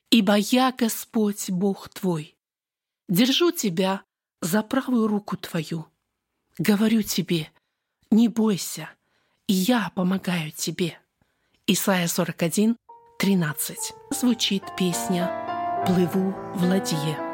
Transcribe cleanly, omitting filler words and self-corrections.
Ибо я Господь Бог твой, держу тебя за правую руку твою. Говорю тебе, не бойся, и я помогаю тебе. Исайя 41, 13. Звучит песня «Плыву в ладье».